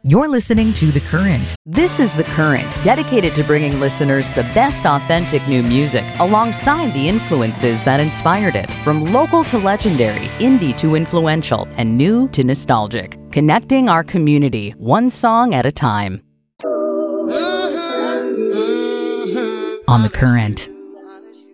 You're listening to The Current. This is The Current, dedicated to bringing listeners the best authentic new music alongside the influences that inspired it, from local to legendary, indie to influential, and new to nostalgic. Connecting our community, one song at a time. On The Current.